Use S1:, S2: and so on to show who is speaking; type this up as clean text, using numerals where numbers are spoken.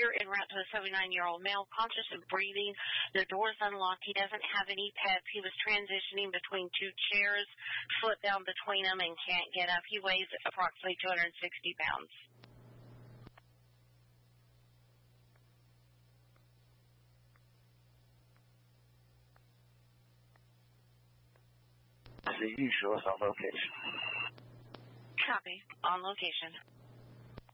S1: you're en route to a 79-year-old male, conscious of breathing. The door's unlocked. He doesn't have any pets. He was transitioning between two chairs, slipped down between them, and can't get up. He weighs approximately 260 pounds.
S2: The usual is on location.
S1: Copy. On location.